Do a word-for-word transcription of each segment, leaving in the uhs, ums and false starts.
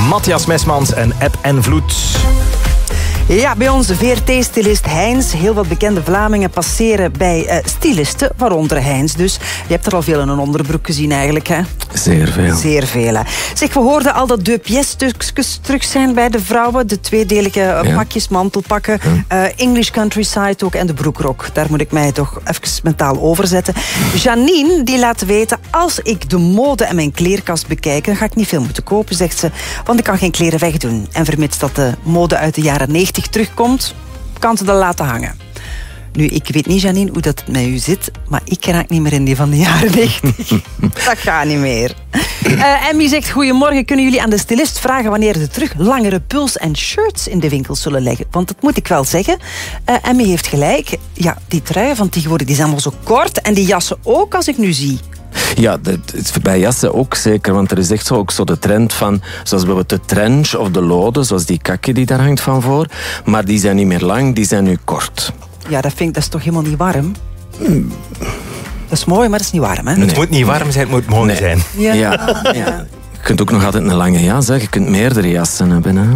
Matthias Mesmans en Eb en Vloed. Ja, bij onze V R T-stylist Heinz. Heel wat bekende Vlamingen passeren bij uh, stylisten, waaronder Heinz dus. Je hebt er al veel in een onderbroek gezien eigenlijk, hè? Zeer veel. Zeer veel, hè. Zeg, we hoorden al dat deux pièces terug zijn bij de vrouwen. De tweedelige uh, ja. pakjes, mantelpakken. Ja. Uh, English countryside ook en de broekrok. Daar moet ik mij toch even mentaal overzetten. Janine, die laat weten, als ik de mode en mijn kleerkast bekijk, dan ga ik niet veel moeten kopen, zegt ze. Want ik kan geen kleren wegdoen. En vermits dat de mode uit de jaren negentig terugkomt, kan ze dat laten hangen. Nu, ik weet niet, Janine, hoe dat met u zit, maar ik raak niet meer in die van de jaren negentig. Dat gaat niet meer. Uh, Emmy zegt, goedemorgen, kunnen jullie aan de stylist vragen wanneer ze terug langere puls en shirts in de winkels zullen leggen? Want dat moet ik wel zeggen. Uh, Emmy heeft gelijk. Ja, die truien van tegenwoordig die zijn allemaal zo kort en die jassen ook, als ik nu zie. Ja, het is bij jassen ook zeker, want er is echt zo ook zo de trend van, zoals bijvoorbeeld de trench of de lode, zoals die kakje die daar hangt van voor, maar die zijn niet meer lang, die zijn nu kort. Ja, dat vind ik, dat is toch helemaal niet warm? Hmm. Dat is mooi, maar dat is niet warm, hè? Nee. Het moet niet warm zijn, het moet mooi nee. zijn. Ja. Ja, ja. Je kunt ook nog altijd een lange jas, hè. Je kunt meerdere jassen hebben, hè.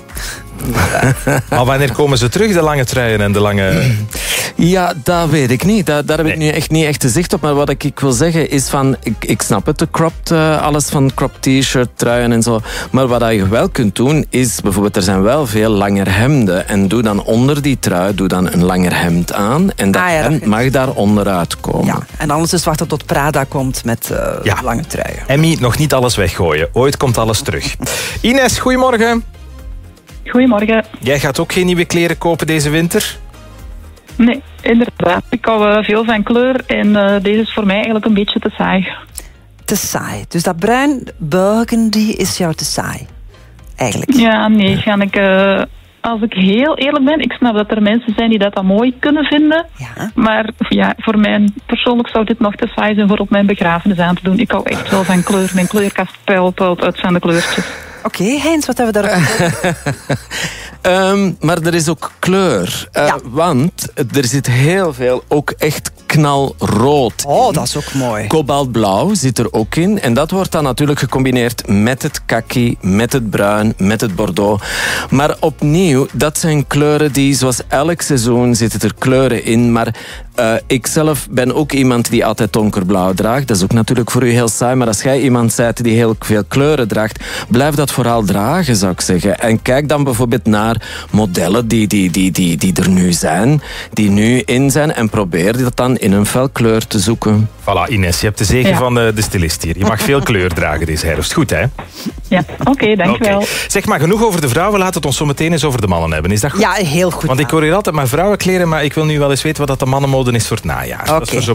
Maar wanneer komen ze terug, de lange truien en de lange... Ja, dat weet ik niet. Daar, daar heb ik nee. nu echt niet echt zicht op. Maar wat ik, ik wil zeggen is van... Ik, ik snap het, de cropped, uh, alles van cropped t-shirt, truien en zo. Maar wat je wel kunt doen, is bijvoorbeeld... Er zijn wel veel langer hemden. En doe dan onder die trui, doe dan een langer hemd aan. En dat ah, ja, hemd dat mag daar onderuit komen. Ja, en anders is wachten tot Prada komt met uh, ja. lange truien. Emmy, nog niet alles weggooien. Ooit komt alles terug. Ines, goedemorgen. Goedemorgen. Jij gaat ook geen nieuwe kleren kopen deze winter? Nee, inderdaad. Ik hou uh, veel van kleur en uh, deze is voor mij eigenlijk een beetje te saai. Te saai. Dus dat bruin burgundy is jou te saai? Eigenlijk. Ja, nee. Ga ik, uh, als ik heel eerlijk ben, ik snap dat er mensen zijn die dat dan mooi kunnen vinden. Ja. Maar ja, voor mij persoonlijk zou dit nog te saai zijn voor op mijn begrafenis aan te doen. Ik hou echt wel van kleur. Mijn kleerkast puilt uit van de kleurtjes. Oké, okay, Heinz, wat hebben we daarop? um, maar er is ook kleur. Uh, ja. Want er zit heel veel, ook echt knalrood Oh, in. dat is ook mooi. Kobaltblauw zit er ook in. En dat wordt dan natuurlijk gecombineerd met het kaki, met het bruin, met het bordeaux. Maar opnieuw, dat zijn kleuren die, zoals elk seizoen, zitten er kleuren in. Maar uh, ik zelf ben ook iemand die altijd donkerblauw draagt. Dat is ook natuurlijk voor u heel saai. Maar als jij iemand bent die heel veel kleuren draagt, blijf dat vooral dragen, zou ik zeggen. En kijk dan bijvoorbeeld naar modellen die, die, die, die, die er nu zijn, die nu in zijn, en probeer dat dan in een fel kleur te zoeken. Voilà, Ines, je hebt de zegen ja. van de, de stylist hier. Je mag veel kleur dragen deze herfst. Goed, hè? Ja, oké, okay, dankjewel. Okay. Zeg maar, genoeg over de vrouwen. Laten we het ons zo meteen eens over de mannen hebben. Is dat goed? Ja, heel goed. Want ik hoor hier altijd maar vrouwenkleren, maar ik wil nu wel eens weten wat dat de mannenmode is voor het najaar. Okay.